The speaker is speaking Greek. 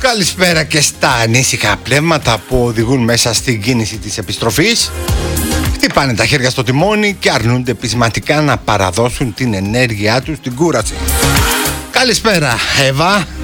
Καλησπέρα και στα ανήσυχα πνεύματα που οδηγούν μέσα στην κίνηση της επιστροφής. Χτυπάνε τα χέρια στο τιμόνι και αρνούνται πεισματικά να παραδώσουν την ενέργειά τους στην κούραση. Καλησπέρα Εύα.